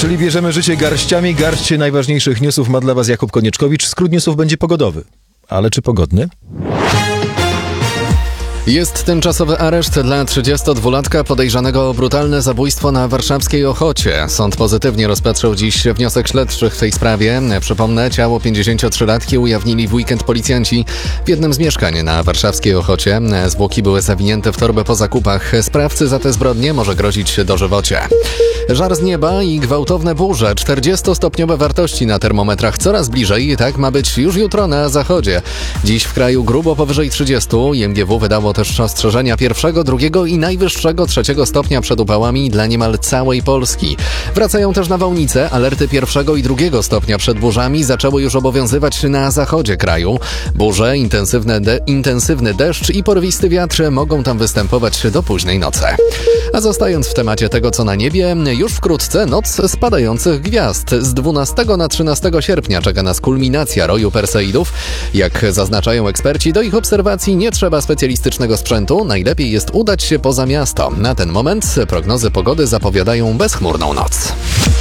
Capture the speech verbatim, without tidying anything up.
Czyli bierzemy życie garściami. Garść najważniejszych newsów ma dla was Jakub Konieczkowicz. Skrót newsów będzie pogodowy. Ale czy pogodny? Jest tymczasowy areszt dla trzydziestodwulatka podejrzanego o brutalne zabójstwo na warszawskiej Ochocie. Sąd pozytywnie rozpatrzył dziś wniosek śledczych w tej sprawie. Przypomnę, ciało pięćdziesięciotrzylatki ujawnili w weekend policjanci w jednym z mieszkań na warszawskiej Ochocie. Zwłoki były zawinięte w torbę po zakupach. Sprawcy za te zbrodnie może grozić dożywocie. Żar z nieba i gwałtowne burze. czterdziestostopniowe wartości na termometrach coraz bliżej. Tak ma być już jutro na zachodzie. Dziś w kraju grubo powyżej trzydziestu. I M G W wydało też ostrzeżenia pierwszego, drugiego i najwyższego trzeciego stopnia przed upałami dla niemal całej Polski. Wracają też nawałnice. Alerty pierwszego i drugiego stopnia przed burzami zaczęły już obowiązywać na zachodzie kraju. Burze, intensywne de- intensywny deszcz i porwisty wiatr mogą tam występować do późnej nocy. A zostając w temacie tego, co na niebie, już wkrótce noc spadających gwiazd. Z dwunastego na trzynastego sierpnia czeka nas kulminacja roju Perseidów. Jak zaznaczają eksperci, do ich obserwacji nie trzeba specjalistycznego sprzętu. Najlepiej jest udać się poza miasto. Na ten moment prognozy pogody zapowiadają bezchmurną noc.